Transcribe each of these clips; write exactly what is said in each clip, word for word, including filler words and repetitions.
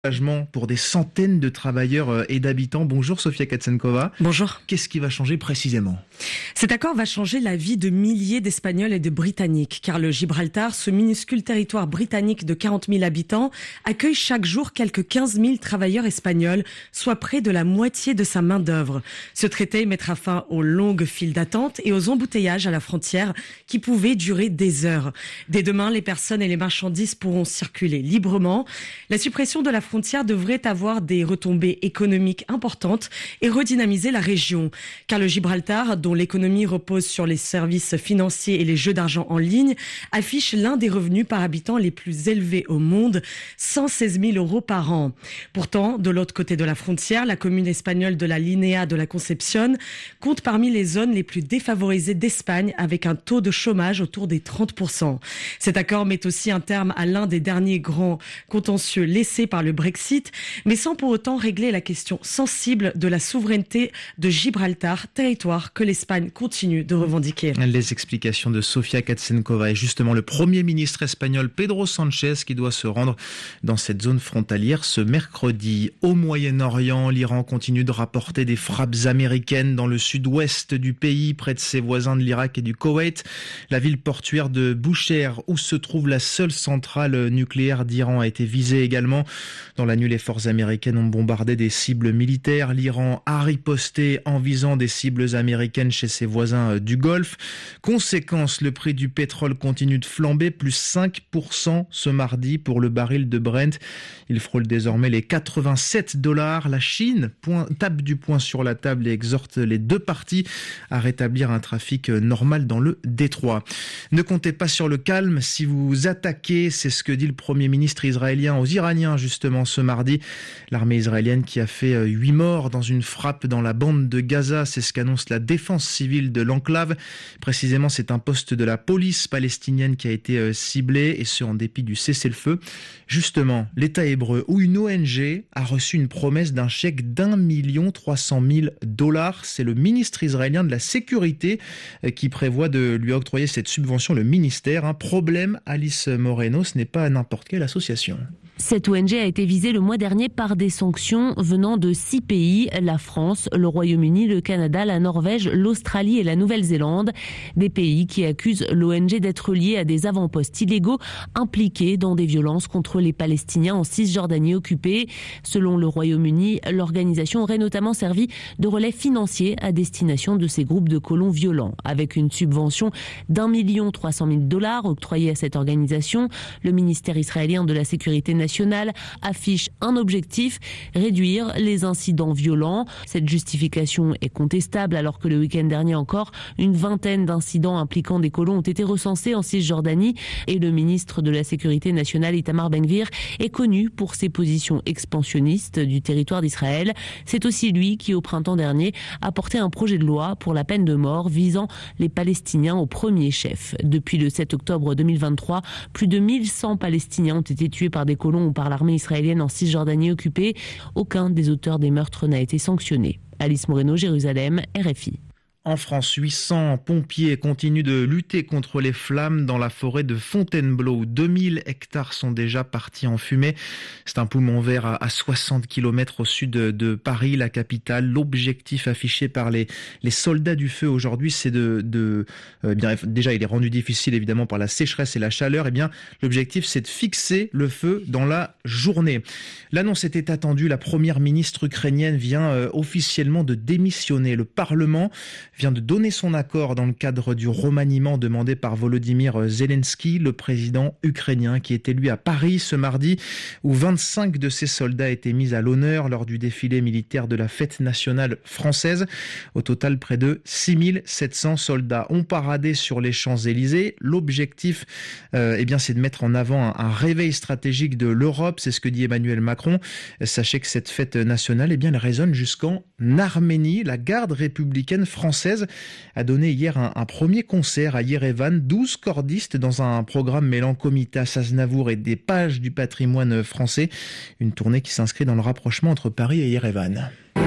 Engagement pour des centaines de travailleurs et d'habitants. Bonjour Sofia Katsenkova. Bonjour. Qu'est-ce qui va changer précisément ? Cet accord va changer la vie de milliers d'Espagnols et de Britanniques, car le Gibraltar, ce minuscule territoire britannique de quarante mille habitants, accueille chaque jour quelques quinze mille travailleurs espagnols, soit près de la moitié de sa main-d'œuvre. Ce traité mettra fin aux longues files d'attente et aux embouteillages à la frontière qui pouvaient durer des heures. Dès demain, les personnes et les marchandises pourront circuler librement. La suppression de la frontière devrait avoir des retombées économiques importantes et redynamiser la région. Car le Gibraltar, dont l'économie repose sur les services financiers et les jeux d'argent en ligne, affiche l'un des revenus par habitant les plus élevés au monde, cent seize mille euros par an. Pourtant, de l'autre côté de la frontière, la commune espagnole de la Linea de la Concepción compte parmi les zones les plus défavorisées d'Espagne, avec un taux de chômage autour des trente pour cent. Cet accord met aussi un terme à l'un des derniers grands contentieux laissés par le Brexit, mais sans pour autant régler la question sensible de la souveraineté de Gibraltar, territoire que l'Espagne continue de revendiquer. Les explications de Sofia Katsenkova et justement le Premier ministre espagnol Pedro Sánchez qui doit se rendre dans cette zone frontalière ce mercredi. Au Moyen-Orient, l'Iran continue de rapporter des frappes américaines dans le sud-ouest du pays, près de ses voisins de l'Irak et du Koweït. La ville portuaire de Bouchehr, où se trouve la seule centrale nucléaire d'Iran, a été visée également. Dans la nuit, les forces américaines ont bombardé des cibles militaires. L'Iran a riposté en visant des cibles américaines chez ses voisins du Golfe. Conséquence, le prix du pétrole continue de flamber, plus cinq pour cent ce mardi pour le baril de Brent. Il frôle désormais les quatre-vingt-sept dollars. La Chine point, tape du poing sur la table et exhorte les deux parties à rétablir un trafic normal dans le détroit. Ne comptez pas sur le calme si vous attaquez, c'est ce que dit le Premier ministre israélien aux Iraniens justement ce mardi. L'armée israélienne qui a fait huit morts dans une frappe dans la bande de Gaza, c'est ce qu'annonce la défense civile de l'enclave. Précisément, c'est un poste de la police palestinienne qui a été ciblé, et ce en dépit du cessez-le-feu. Justement, l'État hébreu, où une O N G a reçu une promesse d'un chèque d'un million trois cent mille dollars. C'est le ministre israélien de la Sécurité qui prévoit de lui octroyer cette subvention, le ministère. Un problème, Alice Moreno, ce n'est pas n'importe quelle association. Cette O N G a été visée le mois dernier par des sanctions venant de six pays, la France, le Royaume-Uni, le Canada, la Norvège, l'Australie et la Nouvelle-Zélande. Des pays qui accusent l'O N G d'être liée à des avant-postes illégaux impliqués dans des violences contre les Palestiniens en Cisjordanie occupée. Selon le Royaume-Uni, l'organisation aurait notamment servi de relais financier à destination de ces groupes de colons violents. Avec une subvention d'un million trois cent mille dollars octroyée à cette organisation, le ministère israélien de la Sécurité nationale affiche un objectif, réduire les incidents violents. Cette justification est contestable alors que le week-end dernier encore, une vingtaine d'incidents impliquant des colons ont été recensés en Cisjordanie et le ministre de la Sécurité nationale Itamar Ben-Gvir est connu pour ses positions expansionnistes du territoire d'Israël. C'est aussi lui qui, au printemps dernier, a porté un projet de loi pour la peine de mort visant les Palestiniens au premier chef. Depuis le sept octobre deux mille vingt-trois, plus de mille cent Palestiniens ont été tués par des colons ou par l'armée israélienne en Cisjordanie occupée. Aucun des auteurs des meurtres n'a été sanctionné. Alice Moreno, Jérusalem, R F I. En France, huit cents pompiers continuent de lutter contre les flammes dans la forêt de Fontainebleau, où deux mille hectares sont déjà partis en fumée. C'est un poumon vert à soixante kilomètres au sud de Paris, la capitale. L'objectif affiché par les, les soldats du feu aujourd'hui, c'est de... de euh, bien, déjà, il est rendu difficile évidemment par la sécheresse et la chaleur. Eh bien, l'objectif, c'est de fixer le feu dans la journée. L'annonce était attendue. La première ministre ukrainienne vient euh, officiellement de démissionner. Le Parlement vient de donner son accord dans le cadre du remaniement demandé par Volodymyr Zelensky, le président ukrainien qui est élu à Paris ce mardi, où vingt-cinq de ses soldats étaient mis à l'honneur lors du défilé militaire de la fête nationale française. Au total, près de six mille sept cents soldats ont paradé sur les Champs-Élysées. L'objectif, euh, eh bien, c'est de mettre en avant un, un réveil stratégique de l'Europe, c'est ce que dit Emmanuel Macron. Sachez que cette fête nationale, eh bien, elle résonne jusqu'en Arménie. La garde républicaine française a donné hier un, un premier concert à Yerevan. douze cordistes dans un programme mêlant Komitas, Aznavour et des pages du patrimoine français. Une tournée qui s'inscrit dans le rapprochement entre Paris et Yerevan.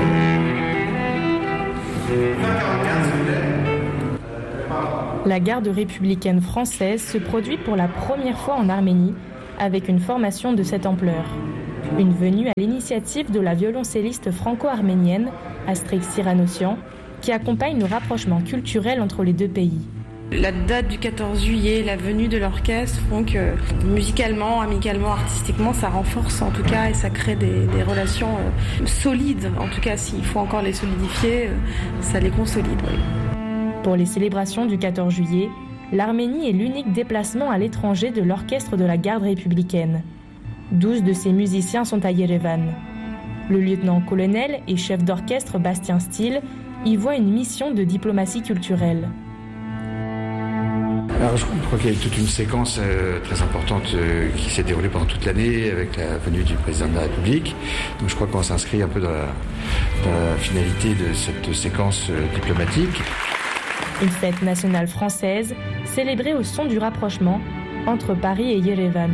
La garde républicaine française se produit pour la première fois en Arménie avec une formation de cette ampleur. Une venue à l'initiative de la violoncelliste franco-arménienne Astrix Siranossian, qui accompagne le rapprochement culturel entre les deux pays. La date du quatorze juillet, la venue de l'orchestre font que musicalement, amicalement, artistiquement, ça renforce en tout cas et ça crée des, des relations euh, solides. En tout cas, s'il faut encore les solidifier, euh, ça les consolide. Oui. Pour les célébrations du quatorze juillet, l'Arménie est l'unique déplacement à l'étranger de l'orchestre de la garde républicaine. douze de ses musiciens sont à Yerevan. Le lieutenant-colonel et chef d'orchestre Bastien Steele y voit une mission de diplomatie culturelle. Alors, je crois qu'il y a toute une séquence euh, très importante euh, qui s'est déroulée pendant toute l'année avec la venue du président de la République. Donc je crois qu'on s'inscrit un peu dans la, dans la finalité de cette séquence euh, diplomatique. Une fête nationale française célébrée au son du rapprochement entre Paris et Yerevan.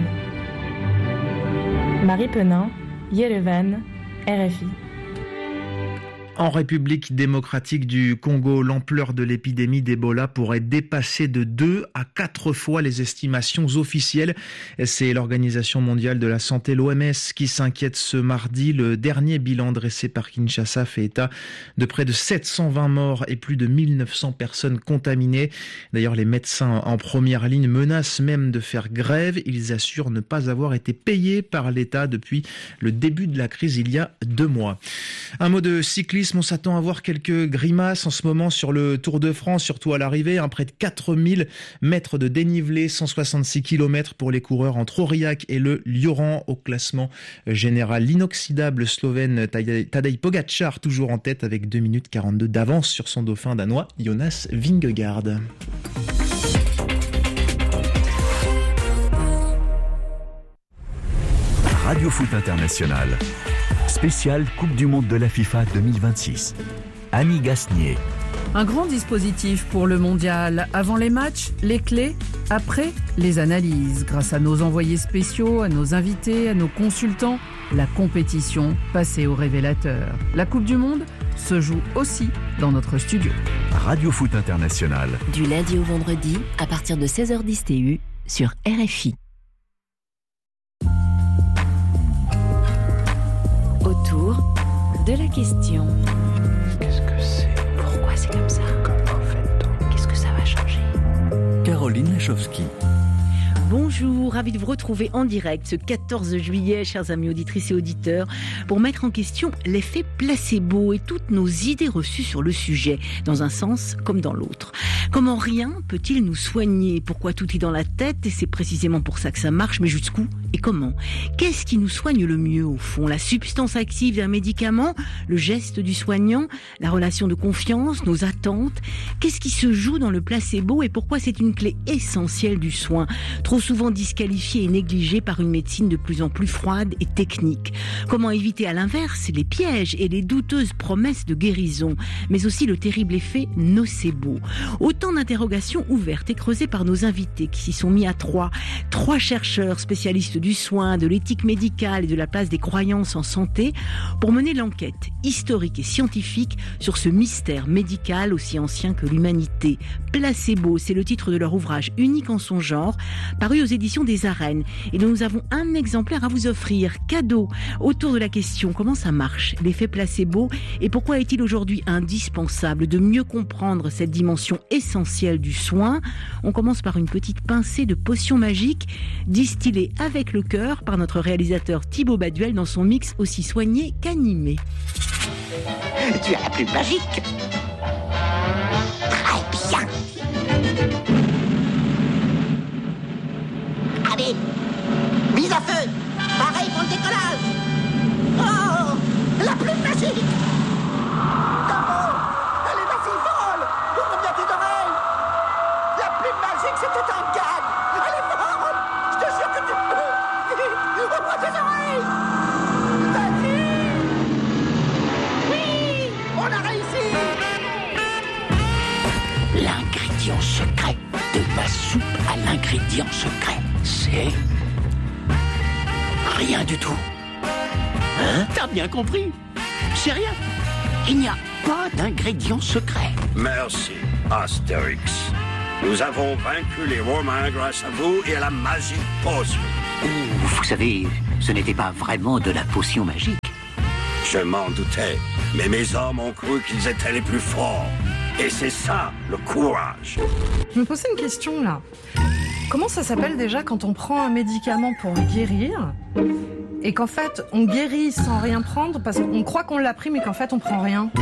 Marie Penin, Yerevan, R F I. En République démocratique du Congo, l'ampleur de l'épidémie d'Ebola pourrait dépasser de deux à quatre fois les estimations officielles. C'est l'Organisation mondiale de la santé, l'O M S, qui s'inquiète ce mardi. Le dernier bilan dressé par Kinshasa fait état de près de sept cent vingt morts et plus de mille neuf cents personnes contaminées. D'ailleurs, les médecins en première ligne menacent même de faire grève. Ils assurent ne pas avoir été payés par l'État depuis le début de la crise il y a deux mois. Un mot de cyclisme. On s'attend à voir quelques grimaces en ce moment sur le Tour de France, surtout à l'arrivée. Hein, près de quatre mille mètres de dénivelé, cent soixante-six kilomètres pour les coureurs entre Aurillac et le Lioran au classement général. L'inoxydable Slovène Tadej Pogačar toujours en tête avec deux minutes quarante-deux d'avance sur son dauphin danois Jonas Vingegaard. Radio Foot International. Spécial Coupe du Monde de la FIFA deux mille vingt-six. Annie Gasnier. Un grand dispositif pour le mondial. Avant les matchs, les clés. Après, les analyses. Grâce à nos envoyés spéciaux, à nos invités, à nos consultants, la compétition passée au révélateur. La Coupe du Monde se joue aussi dans notre studio. Radio Foot International. Du lundi au vendredi, à partir de seize heures dix T U, sur R F I. Autour de la question. Qu'est-ce que c'est ? Pourquoi c'est comme ça ? Comment fait-on ? Qu'est-ce que ça va changer ? Caroline Lachowski. Bonjour, ravi de vous retrouver en direct ce quatorze juillet, chers amis auditrices et auditeurs, pour mettre en question l'effet placebo et toutes nos idées reçues sur le sujet, dans un sens comme dans l'autre. Comment rien peut-il nous soigner ? Pourquoi tout est dans la tête ? Et c'est précisément pour ça que ça marche, mais jusqu'où et comment ? Qu'est-ce qui nous soigne le mieux au fond ? La substance active d'un médicament ? Le geste du soignant ? La relation de confiance ? Nos attentes ? Qu'est-ce qui se joue dans le placebo et pourquoi c'est une clé essentielle du soin ? Trop souvent disqualifiée et négligée par une médecine de plus en plus froide et technique. Comment éviter à l'inverse les pièges et les douteuses promesses de guérison, mais aussi le terrible effet nocebo. Autant d'interrogations ouvertes et creusées par nos invités qui s'y sont mis à trois. Trois chercheurs spécialistes du soin, de l'éthique médicale et de la place des croyances en santé pour mener l'enquête historique et scientifique sur ce mystère médical aussi ancien que l'humanité. Placebo, c'est le titre de leur ouvrage unique en son genre, paru aux éditions des Arènes, et dont nous avons un exemplaire à vous offrir, cadeau, autour de la question comment ça marche, l'effet placebo, et pourquoi est-il aujourd'hui indispensable de mieux comprendre cette dimension essentielle du soin. On commence par une petite pincée de potion magique, distillée avec le cœur par notre réalisateur Thibaut Baduel dans son mix aussi soigné qu'animé. Tu as la plume magique. Très bien. Allez, mise à feu. Pareil pour le décollage. Oh, la plume magique. Comment ? Allez, vas-y, vole. Ouvre bien tes oreilles. La plume magique, c'était un gag. Allez, vole. Je te jure que tu peux. Vite, ouvre tes oreilles. Vas-y. Oui, on a réussi. L'ingrédient secret de ma soupe à l'ingrédient secret, c'est... rien du tout. Hein ? T'as bien compris ? C'est rien. Il n'y a pas d'ingrédient secret. Merci, Astérix. Nous avons vaincu les Romains grâce à vous et à la magie potion. Vous savez, ce n'était pas vraiment de la potion magique. Je m'en doutais, mais mes hommes ont cru qu'ils étaient les plus forts. Et c'est ça, le courage. Je me posais une question là. Comment ça s'appelle déjà quand on prend un médicament pour guérir et qu'en fait on guérit sans rien prendre parce qu'on croit qu'on l'a pris mais qu'en fait on prend rien?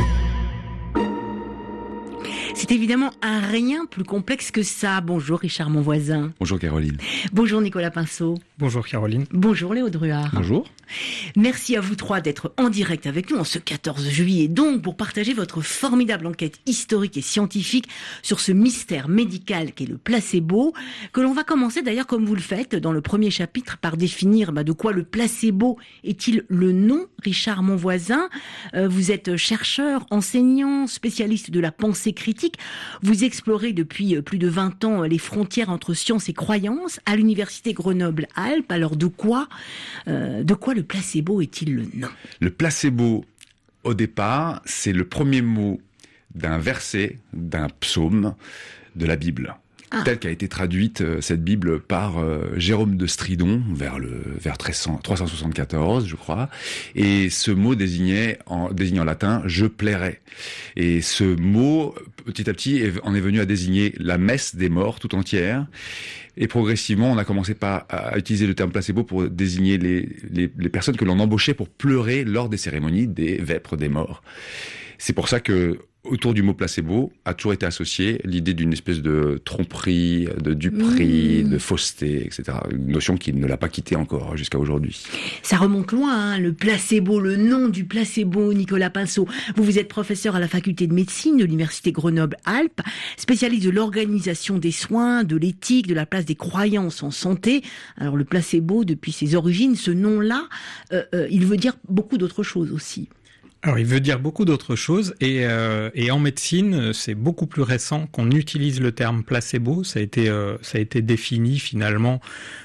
C'est évidemment un rien plus complexe que ça. Bonjour Richard Monvoisin. Bonjour Caroline. Bonjour Nicolas Pinceau. Bonjour Caroline. Bonjour Léo Druard. Bonjour. Merci à vous trois d'être en direct avec nous en ce quatorze juillet, donc pour partager votre formidable enquête historique et scientifique sur ce mystère médical qu'est le placebo, que l'on va commencer d'ailleurs comme vous le faites dans le premier chapitre par définir bah, de quoi le placebo est-il le nom. Richard Monvoisin, euh, vous êtes chercheur, enseignant, spécialiste de la pensée critique. Vous explorez depuis plus de vingt ans les frontières entre science et croyance à l'université Grenoble-Alpes. Alors de quoi, euh, de quoi le placebo est-il le nom? Le placebo, au départ, c'est le premier mot d'un verset, d'un psaume de la Bible. Ah. Telle qu'a été traduite euh, cette Bible par euh, Jérôme de Stridon vers le vers trois cent soixante-quatorze, je crois. Et ce mot désignait en désignant en latin je plairai. Et ce mot petit à petit est, en est venu à désigner la messe des morts tout entière. Et progressivement, on a commencé par à utiliser le terme placebo pour désigner les les, les personnes que l'on embauchait pour pleurer lors des cérémonies des vêpres des morts. C'est pour ça que autour du mot placebo a toujours été associée l'idée d'une espèce de tromperie, de duperie, mmh. de fausseté, et cetera. Une notion qui ne l'a pas quittée encore jusqu'à aujourd'hui. Ça remonte loin, hein, le placebo, le nom du placebo, Nicolas Pinceau. Vous, vous êtes professeur à la faculté de médecine de l'université Grenoble-Alpes, spécialiste de l'organisation des soins, de l'éthique, de la place des croyances en santé. Alors le placebo, depuis ses origines, ce nom-là, euh, euh, il veut dire beaucoup d'autres choses aussi. Alors, il veut dire beaucoup d'autres choses et, euh, et en médecine, c'est beaucoup plus récent qu'on utilise le terme placebo. Ça a été, euh, ça a été défini finalement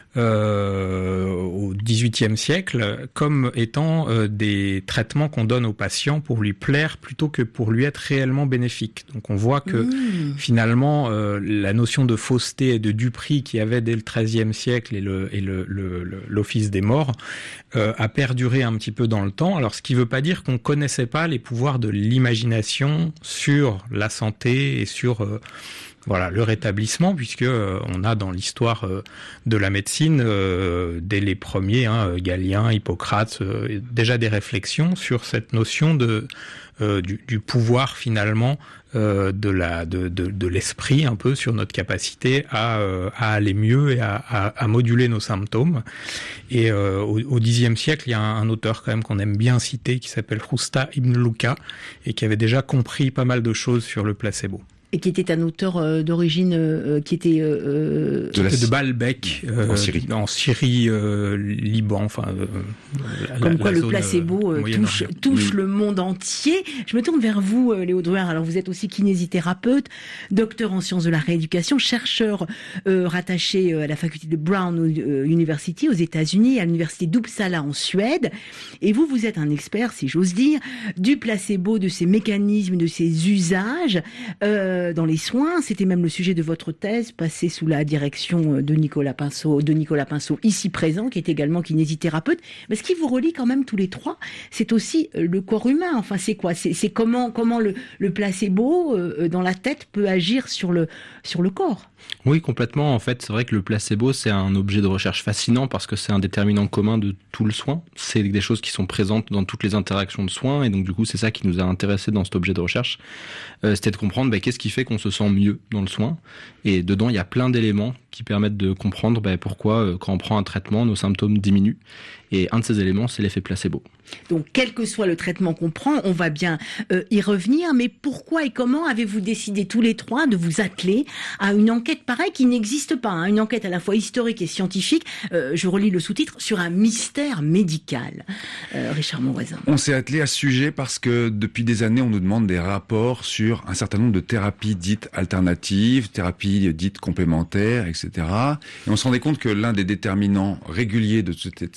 euh, au dix-huitième siècle comme étant euh, des traitements qu'on donne aux patients pour lui plaire plutôt que pour lui être réellement bénéfique. Donc, on voit que mmh. finalement, euh, la notion de fausseté et de duperie qu'il y avait dès le treizième siècle et le et le, le, le l'office des morts euh, a perduré un petit peu dans le temps. Alors, ce qui ne veut pas dire qu'on connaissait pas les pouvoirs de l'imagination sur la santé et sur euh, voilà le rétablissement, puisque euh, on a dans l'histoire euh, de la médecine euh, dès les premiers, hein, Galien, Hippocrate, euh, déjà des réflexions sur cette notion de euh, du, du pouvoir finalement euh, de la de, de de l'esprit un peu sur notre capacité à euh, à aller mieux et à, à, à moduler nos symptômes. Et euh, au, au dixième siècle, il y a un, un auteur quand même qu'on aime bien citer qui s'appelle Justa ibn Luca et qui avait déjà compris pas mal de choses sur le placebo. Et qui était un auteur euh, d'origine euh, qui était euh, de, la... de Baalbek euh, en Syrie, en Syrie, euh, Liban, enfin. Euh, Comme la, quoi la le placebo euh, touche, touche oui. le monde entier. Je me tourne vers vous, euh, Léo Druard. Alors vous êtes aussi kinésithérapeute, docteur en sciences de la rééducation, chercheur euh, rattaché euh, à la faculté de Brown euh, University aux États-Unis, à l'université d'Uppsala en Suède. Et vous, vous êtes un expert, si j'ose dire, du placebo, de ses mécanismes, de ses usages. Euh, dans les soins, c'était même le sujet de votre thèse, passée sous la direction de Nicolas Pinceau, de Nicolas Pinceau, ici présent, qui est également kinésithérapeute. Mais ce qui vous relie quand même tous les trois, c'est aussi le corps humain. Enfin, c'est quoi? C'est, c'est comment, comment le, le placebo euh, dans la tête peut agir sur le, sur le corps. Oui, complètement. En fait, c'est vrai que le placebo, c'est un objet de recherche fascinant parce que c'est un déterminant commun de tout le soin. C'est des choses qui sont présentes dans toutes les interactions de soins et donc du coup, c'est ça qui nous a intéressés dans cet objet de recherche. Euh, c'était de comprendre bah, qu'est-ce qui fait qu'on se sent mieux dans le soin. Et dedans, il y a plein d'éléments qui permettent de comprendre bah, pourquoi, euh, quand on prend un traitement, nos symptômes diminuent. Et un de ces éléments, c'est l'effet placebo. Donc, quel que soit le traitement qu'on prend, on va bien euh, y revenir. Mais pourquoi et comment avez-vous décidé tous les trois de vous atteler à une enquête pareille qui n'existe pas, hein, une enquête à la fois historique et scientifique, euh, je relis le sous-titre, sur un mystère médical. Euh, Richard Monvoisin. On s'est attelé à ce sujet parce que depuis des années, on nous demande des rapports sur un certain nombre de thérapies dites alternatives, thérapies dites complémentaires, et cetera. Et on se rendait compte que l'un des déterminants réguliers de ces thérapies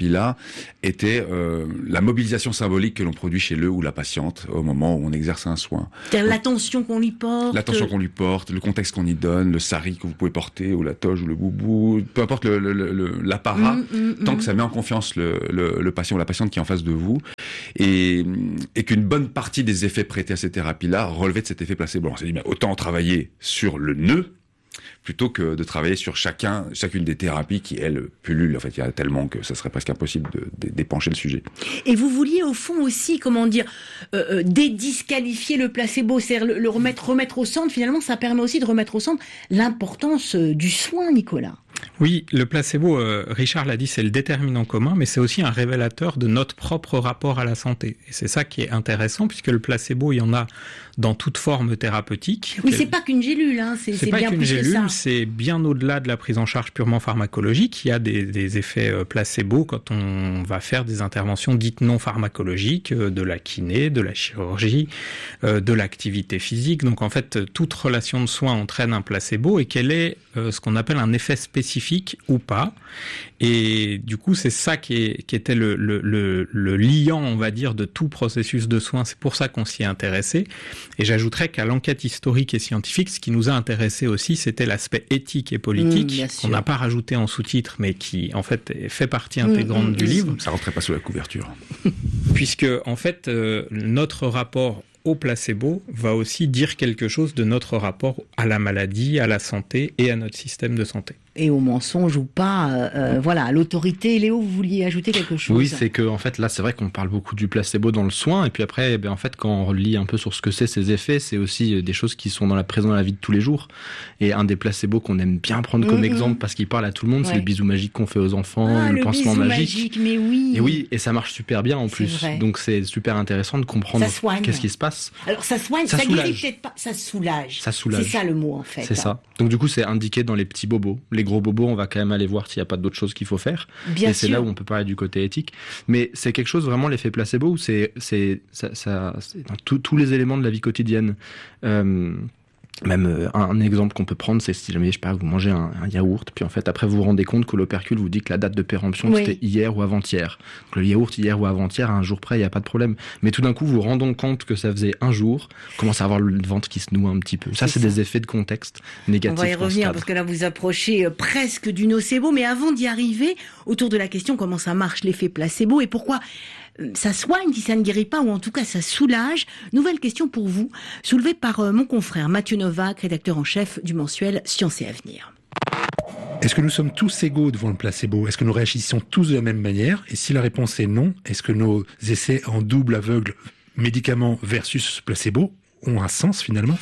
thérapie-là était euh, la mobilisation symbolique que l'on produit chez le ou la patiente au moment où on exerce un soin. C'est-à-dire l'attention qu'on lui porte. L'attention qu'on lui porte, le contexte qu'on y donne, le sari que vous pouvez porter, ou la toge, ou le boubou, peu importe le, le, le, l'apparat, mmh, mmh, tant mmh. que ça met en confiance le, le, le patient ou la patiente qui est en face de vous, et, et qu'une bonne partie des effets prêtés à ces thérapies-là relevaient de cet effet placebo. On s'est dit, mais autant travailler sur le nœud, plutôt que de travailler sur chacun, chacune des thérapies qui, elles, pullulent. En fait, il y a tellement que ça serait presque impossible de, de, d'épancher le sujet. Et vous vouliez, au fond, aussi, comment dire, euh, dédisqualifier le placebo, c'est-à-dire le, le remettre, remettre au centre. Finalement, ça permet aussi de remettre au centre l'importance euh, du soin, Nicolas. Oui, le placebo, euh, Richard l'a dit, c'est le déterminant commun, mais c'est aussi un révélateur de notre propre rapport à la santé. Et c'est ça qui est intéressant, puisque le placebo, il y en a dans toute forme thérapeutique. Oui, c'est pas qu'une gélule, hein, c'est, c'est, c'est bien plus gélule, que ça. C'est bien au-delà de la prise en charge purement pharmacologique. Il y a des, des effets euh, placebo quand on va faire des interventions dites non pharmacologiques, euh, de la kiné, de la chirurgie, euh, de l'activité physique. Donc en fait, toute relation de soins entraîne un placebo et quel est euh, ce qu'on appelle un effet spécifique ou pas. Et du coup, c'est ça qui, est, qui était le, le, le, le liant, on va dire, de tout processus de soins. C'est pour ça qu'on s'y est intéressé. Et j'ajouterais qu'à l'enquête historique et scientifique, ce qui nous a intéressé aussi, c'était l'aspect éthique et politique, mmh, qu'on n'a pas rajouté en sous-titre, mais qui, en fait, fait partie intégrante mmh, du mmh. livre. Ça rentrait pas sous la couverture. Puisque, en fait, euh, notre rapport au placebo va aussi dire quelque chose de notre rapport à la maladie, à la santé et à notre système de santé. Et au mensonge ou pas, euh, voilà, à l'autorité. Léo, vous vouliez ajouter quelque chose? Oui, c'est que en fait là, c'est vrai qu'on parle beaucoup du placebo dans le soin, et puis après, eh bien, en fait, quand on lit un peu sur ce que c'est ces effets, c'est aussi des choses qui sont dans la présence dans la vie de tous les jours. Et un des placebos qu'on aime bien prendre comme mmh, exemple parce qu'il parle à tout le monde, ouais. c'est le bisou magique qu'on fait aux enfants, ah, le, le pansement magique. magique. Mais oui. Et oui, et ça marche super bien en plus. Vrai. Donc c'est super intéressant de comprendre qu'est-ce qui se passe. Alors ça soigne, ça, ça guérit peut-être pas, ça soulage. Ça soulage. C'est ça le mot en fait. C'est hein. ça. Donc du coup, c'est indiqué dans les petits bobos. Les gros bobos, on va quand même aller voir s'il n'y a pas d'autres choses qu'il faut faire. Bien et c'est sûr. là où on peut parler du côté éthique. Mais c'est quelque chose vraiment, l'effet placebo, où c'est, c'est, ça, ça, c'est dans tout, tous les éléments de la vie quotidienne. Euh, Même euh, un, un exemple qu'on peut prendre, c'est si jamais, je sais pas, vous mangez un, un yaourt, puis en fait après vous vous rendez compte que l'opercule vous dit que la date de péremption oui. c'était hier ou avant-hier. Donc le yaourt hier ou avant-hier, à un jour près, il n'y a pas de problème. Mais tout d'un coup, vous vous rendez compte que ça faisait un jour, commence à avoir le ventre qui se noue un petit peu. Ça, c'est, c'est ça. Des effets de contexte négatifs. On va y revenir parce que là vous approchez presque du nocebo, mais avant d'y arriver, autour de la question comment ça marche l'effet placebo et pourquoi ça soigne si ça ne guérit pas, ou en tout cas ça soulage. Nouvelle question pour vous, soulevée par euh, mon confrère Mathieu Novak, rédacteur en chef du mensuel Science et Avenir. Est-ce que nous sommes tous égaux devant le placebo? Est-ce que nous réagissons tous de la même manière? Et si la réponse est non, est-ce que nos essais en double aveugle médicaments versus placebo ont un sens finalement?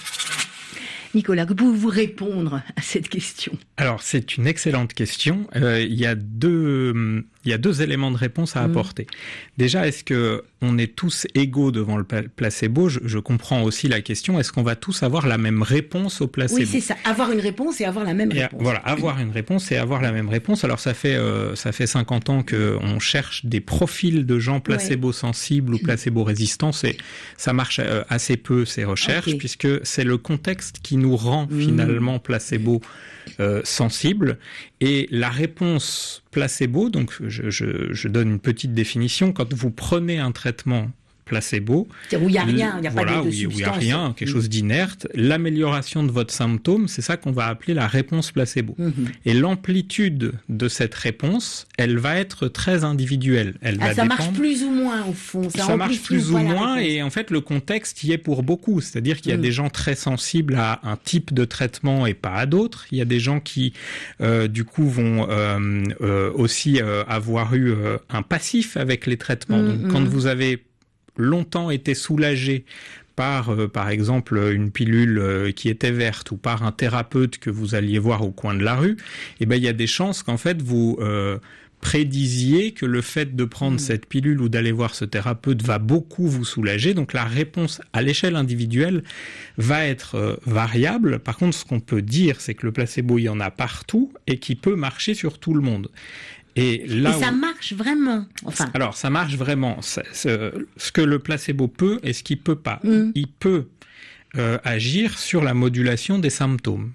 Nicolas, que pouvez-vous répondre à cette question? Alors, c'est une excellente question. Euh, il y a deux, il y a deux éléments de réponse à mmh. apporter. Déjà, est-ce que on est tous égaux devant le placebo? je, je comprends aussi la question. Est-ce qu'on va tous avoir la même réponse au placebo? Oui, c'est ça. Avoir une réponse et avoir la même et réponse. À, voilà, avoir une réponse et avoir la même réponse. Alors, ça fait, euh, ça fait cinquante ans qu'on cherche des profils de gens placebo-sensibles ouais. ou placebo-résistants. Et ça marche euh, assez peu, ces recherches, okay. puisque c'est le contexte qui nous rend mmh. finalement placebo euh, sensible. Et la réponse placebo, donc je, je, je donne une petite définition, quand vous prenez un traitement placebo, où il n'y a rien, il n'y a voilà, pas de, de où, substance. Où il n'y a rien, quelque chose d'inerte, l'amélioration de votre symptôme, c'est ça qu'on va appeler la réponse placebo. Mm-hmm. Et l'amplitude de cette réponse, elle va être très individuelle. Elle ah, va ça dépendre... marche plus ou moins au fond. Ça, ça marche plus ou moins et en fait le contexte y est pour beaucoup. C'est-à-dire qu'il y a mm. des gens très sensibles à un type de traitement et pas à d'autres. Il y a des gens qui euh, du coup vont euh, euh, aussi euh, avoir eu euh, un passif avec les traitements. Mm, Donc mm. quand vous avez longtemps été soulagé par, euh, par exemple, une pilule euh, qui était verte ou par un thérapeute que vous alliez voir au coin de la rue, eh ben, il y a des chances qu'en fait, vous euh, prédisiez que le fait de prendre mmh. cette pilule ou d'aller voir ce thérapeute va beaucoup vous soulager. Donc, la réponse à l'échelle individuelle va être euh, variable. Par contre, ce qu'on peut dire, c'est que le placebo, il y en a partout et qui peut marcher sur tout le monde. Et, là et ça où... marche vraiment. Enfin. Alors, ça marche vraiment. Ça, ce que le placebo peut et ce qu'il peut pas. Mm. Il peut euh, agir sur la modulation des symptômes.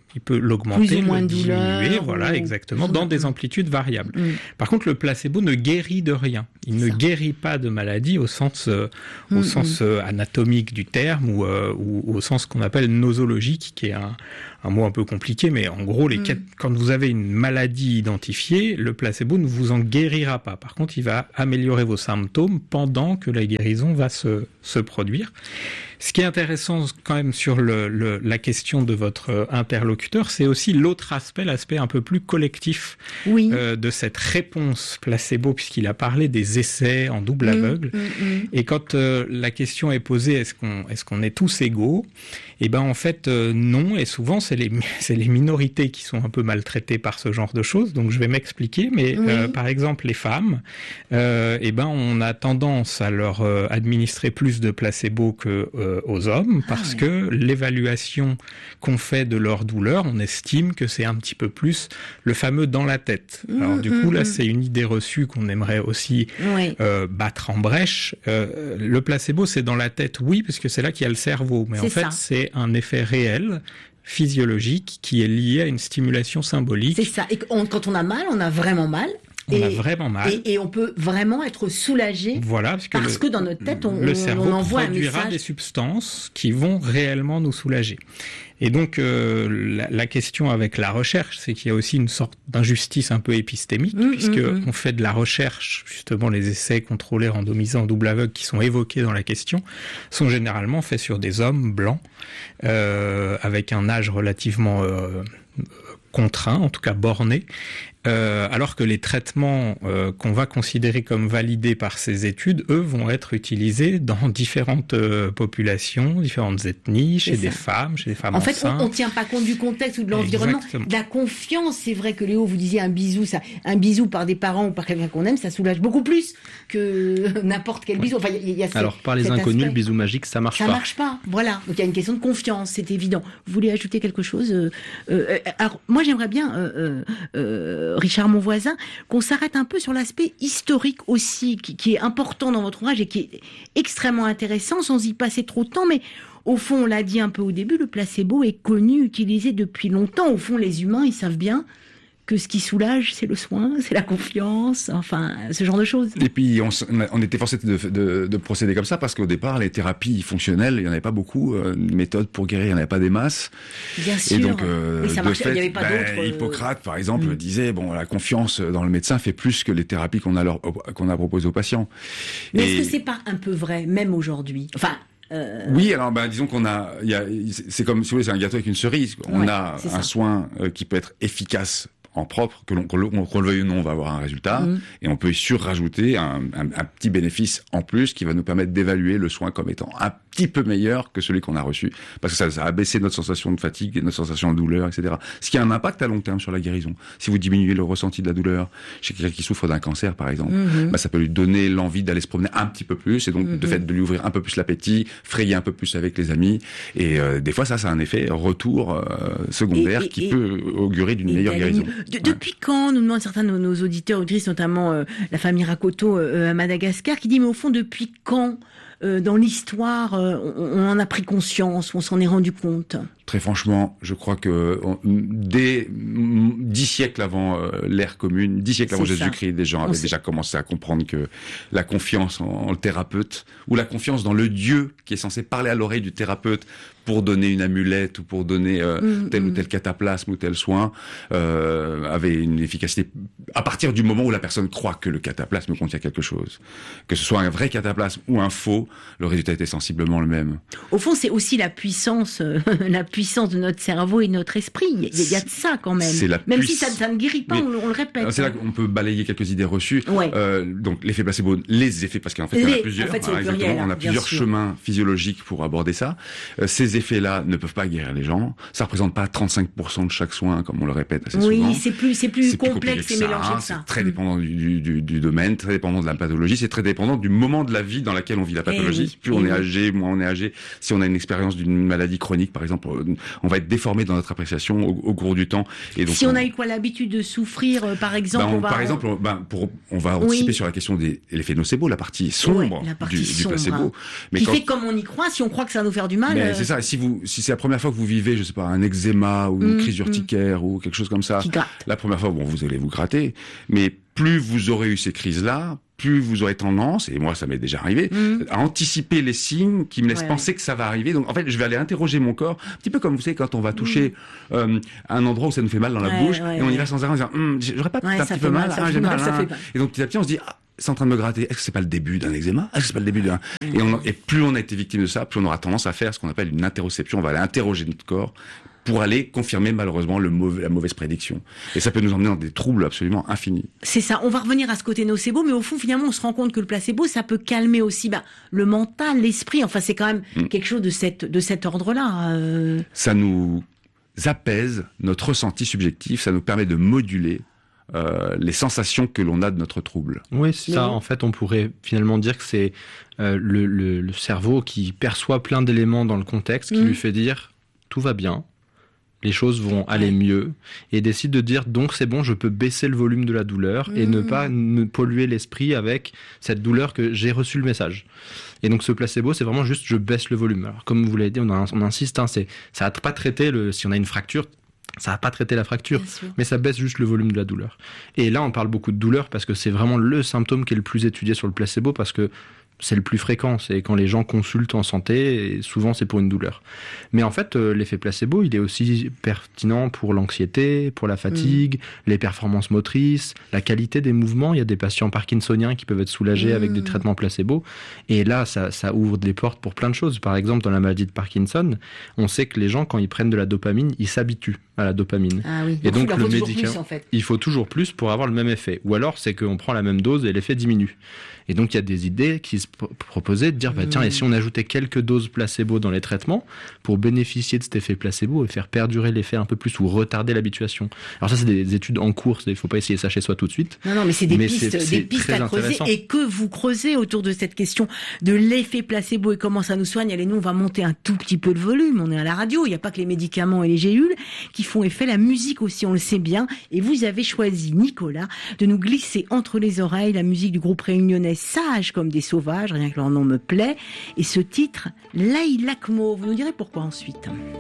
il peut l'augmenter, plus ou moins le de diminuer, douleur, voilà, ou... exactement, dans des amplitudes variables. Mm. Par contre, le placebo ne guérit de rien. Il Ça. ne guérit pas de maladie au sens, euh, au Mm, sens euh, anatomique du terme ou, euh, ou au sens qu'on appelle nosologique, qui est un, un mot un peu compliqué, mais en gros, les Mm. quatre, quand vous avez une maladie identifiée, le placebo ne vous en guérira pas. Par contre, il va améliorer vos symptômes pendant que la guérison va se, se produire. Ce qui est intéressant quand même sur le, le, la question de votre interlocuteur, c'est aussi l'autre aspect, l'aspect un peu plus collectif oui. euh, de cette réponse placebo, puisqu'il a parlé des essais en double mmh, aveugle. Mmh, mmh. Et quand euh, la question est posée, est-ce qu'on est-ce qu'on est tous égaux ? Eh ben en fait euh, non, et souvent c'est les c'est les minorités qui sont un peu maltraitées par ce genre de choses. Donc je vais m'expliquer, mais oui. euh, par exemple les femmes, euh, eh ben on a tendance à leur euh, administrer plus de placebo que euh, aux hommes, parce ah, oui. que l'évaluation qu'on fait de leur douleur, on estime que c'est un petit peu plus le fameux dans la tête. Mmh, Alors du coup, mmh, là, c'est une idée reçue qu'on aimerait aussi oui. euh, battre en brèche. Euh, le placebo, c'est dans la tête, oui, parce que c'est là qu'il y a le cerveau, mais c'est en fait, ça. c'est un effet réel, physiologique, qui est lié à une stimulation symbolique. C'est ça, et on, quand on a mal, on a vraiment mal. On et, a vraiment mal. Et, et on peut vraiment être soulagé voilà, parce que, parce le, que dans notre tête, on, le cerveau on envoie produira un message. des substances qui vont réellement nous soulager. Et donc, euh, la, la question avec la recherche, c'est qu'il y a aussi une sorte d'injustice un peu épistémique, mmh, puisque mmh. on fait de la recherche, justement, les essais contrôlés randomisés en double aveugle qui sont évoqués dans la question, sont généralement faits sur des hommes blancs, euh, avec un âge relativement euh, contraint, en tout cas borné, euh, alors que les traitements euh, qu'on va considérer comme validés par ces études, eux, vont être utilisés dans différentes euh, populations, différentes ethnies, chez des femmes, chez des femmes en enceintes. En fait, on ne tient pas compte du contexte ou de l'environnement, de la confiance. C'est vrai que Léo, vous disiez un bisou, ça, un bisou par des parents ou par quelqu'un qu'on aime, ça soulage beaucoup plus que n'importe quel bisou. Enfin, y a, y a alors, cet, par les inconnus, aspect. Le bisou magique, ça marche ça pas. Ça marche pas, voilà. Donc, il y a une question de confiance, c'est évident. Vous voulez ajouter quelque chose euh, euh, Alors, moi, j'aimerais bien, euh, euh, Richard, mon voisin, qu'on s'arrête un peu sur l'aspect historique aussi, qui, qui est important dans votre ouvrage et qui est extrêmement intéressant, sans y passer trop de temps, mais au fond, on l'a dit un peu au début, le placebo est connu, utilisé depuis longtemps. Au fond, les humains, ils savent bien que ce qui soulage, c'est le soin, c'est la confiance, enfin, ce genre de choses. Et puis, on, on était forcé de, de, de procéder comme ça, parce qu'au départ, les thérapies fonctionnelles, il n'y en avait pas beaucoup, euh, de méthodes pour guérir, il n'y en avait pas des masses. Bien sûr. Et donc, euh, mais ça de marchait, fait, il n'y avait pas ben, d'autres... Hippocrate, par exemple, mmh. disait, bon, la confiance dans le médecin fait plus que les thérapies qu'on a, leur, qu'on a proposées aux patients. Mais Et... est-ce que c'est pas un peu vrai, même aujourd'hui ? Enfin... Euh... Oui, alors bah, disons qu'on a, il y a, c'est comme si vous voulez, c'est un gâteau avec une cerise. On ouais, a un ça. soin euh, qui peut être efficace en propre, que l'on, qu'on le, qu'on le veuille ou non, on va avoir un résultat, mmh. et on peut y surrajouter un, un, un petit bénéfice en plus qui va nous permettre d'évaluer le soin comme étant un petit peu meilleur que celui qu'on a reçu, parce que ça, ça a baissé notre sensation de fatigue et notre sensation de douleur, et cetera. Ce qui a un impact à long terme sur la guérison. Si vous diminuez le ressenti de la douleur chez quelqu'un qui souffre d'un cancer, par exemple, mmh. bah, ça peut lui donner l'envie d'aller se promener un petit peu plus, et donc mmh. de fait de lui ouvrir un peu plus l'appétit, frayer un peu plus avec les amis, et euh, des fois ça, ça a un effet retour euh, secondaire et, et, qui et, peut augurer d'une meilleure guérison. De, ouais. Depuis quand, nous demandent certains de nos, nos auditeurs, auditrices, notamment euh, la famille Rakoto euh, à Madagascar, qui dit, mais au fond, depuis quand, euh, dans l'histoire, euh, on, on en a pris conscience, on s'en est rendu compte ? Très franchement, je crois que on, dès dix siècles avant euh, l'ère commune, dix siècles avant Jésus-Christ, des gens avaient déjà commencé à comprendre que la confiance en, en le thérapeute, ou la confiance dans le Dieu qui est censé parler à l'oreille du thérapeute pour donner une amulette ou pour donner euh, mmh, tel mmh. ou tel cataplasme ou tel soin, euh, avait une efficacité à partir du moment où la personne croit que le cataplasme contient quelque chose. Que ce soit un vrai cataplasme ou un faux, le résultat était sensiblement le même. Au fond, c'est aussi la puissance, euh, la puissance de notre cerveau et de notre esprit. Il y, y a de ça quand même. C'est la même puiss... si ça, ça ne guérit pas, on, on le répète. C'est là qu'on peut balayer quelques idées reçues. Ouais. Euh, donc l'effet placebo, les effets, parce qu'en fait, les... il y en a plusieurs. En fait, c'est hein, pluriel, on a plusieurs sûr. chemins physiologiques pour aborder ça. Euh, ces effets-là ne peuvent pas guérir les gens. Ça représente pas trente-cinq pour cent de chaque soin, comme on le répète assez oui, souvent. Oui, c'est plus, c'est plus c'est complexe plus et mélangé hein, que ça. C'est très dépendant du, du, du domaine, très dépendant de la pathologie, c'est très dépendant du moment de la vie dans laquelle on vit la pathologie. psychologie. oui. Plus on Et est oui. âgé, moins on est âgé. Si on a une expérience d'une maladie chronique, par exemple, on va être déformé dans notre appréciation au, au cours du temps. Et donc, si on, on a eu quoi l'habitude de souffrir, euh, par exemple, ben, on, on va... par exemple, on, ben, pour, on va anticiper Oui. sur la question des l'effet nocebo, la partie sombre Ouais, la partie du, sombre, du placebo. hein. Mais qui quand, fait comme on y croit, si on croit que ça va nous faire du mal. mais euh, c'est ça. Si vous, si c'est la première fois que vous vivez, je sais pas, un eczéma ou une Mm, crise mm. urticaire ou quelque chose comme ça, Qui gratte. la première fois, bon, vous allez vous gratter. Mais plus vous aurez eu ces crises-là, plus vous aurez tendance, et moi ça m'est déjà arrivé, Mm. à anticiper les signes qui me laissent Ouais, penser que ça va arriver. Donc en fait, je vais aller interroger mon corps, un petit peu comme vous savez quand on va toucher euh, un endroit où ça nous fait mal dans la Ouais, bouche, ouais, et on y ouais. va sans arrêt en disant, Hum, j'aurais pas Ouais, peut-être un ça petit fait peu mal, mal, ça ah, fait j'ai mal, mal, ça hein. fait mal. Et donc petit à petit on se dit, ah, c'est en train de me gratter, est-ce que c'est pas le début d'un eczéma, est-ce que c'est pas le début d'un... Et, on, et plus on a été victime de ça, plus on aura tendance à faire ce qu'on appelle une interoception, on va aller interroger notre corps pour aller confirmer malheureusement le mauvais, la mauvaise prédiction. Et ça peut nous emmener dans des troubles absolument infinis. C'est ça, on va revenir à ce côté nocebo, mais au fond, finalement, on se rend compte que le placebo, ça peut calmer aussi bah, le mental, l'esprit. Enfin, c'est quand même Mm. quelque chose de, cette, de cet ordre-là. euh. Ça nous apaise notre ressenti subjectif, ça nous permet de moduler euh, les sensations que l'on a de notre trouble. Oui, c'est ça. En fait, on pourrait finalement dire que c'est euh, le, le, le cerveau qui perçoit plein d'éléments dans le contexte, qui Mm. lui fait dire tout va bien, les choses vont aller mieux, et décide de dire donc c'est bon, je peux baisser le volume de la douleur et ne Mm. pas me polluer l'esprit avec cette douleur que j'ai reçu le message. Et donc ce placebo, c'est vraiment juste je baisse le volume. Alors comme vous l'avez dit, on, a, on insiste, hein, c'est ça va pas traiter le si on a une fracture. Ça va pas traiter la fracture, mais ça baisse juste le volume de la douleur. Et là, on parle beaucoup de douleur parce que c'est vraiment le symptôme qui est le plus étudié sur le placebo parce que c'est le plus fréquent. C'est quand les gens consultent en santé, et souvent c'est pour une douleur. Mais en fait, euh, l'effet placebo, il est aussi pertinent pour l'anxiété, pour la fatigue, mmh. les performances motrices, la qualité des mouvements. Il y a des patients parkinsoniens qui peuvent être soulagés mmh. avec des traitements placebo. Et là, ça, ça ouvre des portes pour plein de choses. Par exemple, dans la maladie de Parkinson, on sait que les gens, quand ils prennent de la dopamine, ils s'habituent à la dopamine. Ah oui. Et donc, donc, il le faut médicament, plus, en fait. il faut toujours plus pour avoir le même effet. Ou alors, c'est qu'on prend la même dose et l'effet diminue. Et donc, il y a des idées qui se pro- proposaient de dire, bah, tiens, et si on ajoutait quelques doses placebo dans les traitements pour bénéficier de cet effet placebo et faire perdurer l'effet un peu plus ou retarder l'habituation. Alors ça, c'est des études en cours, il ne faut pas essayer ça chez soi tout de suite. Non, non, mais c'est des mais pistes, c'est, des c'est pistes très à creuser intéressant. et que vous creusez autour de cette question de l'effet placebo et comment ça nous soigne. Allez, nous, on va monter un tout petit peu le volume. On est à la radio. Il n'y a pas que les médicaments et les gélules qui font effet. La musique aussi, on le sait bien. Et vous avez choisi, Nicolas, de nous glisser entre les oreilles la musique du groupe réunionnais Sages comme des sauvages. Rien que leur nom me plaît. Et ce titre, Laïlakmo. Vous nous direz pourquoi ensuite.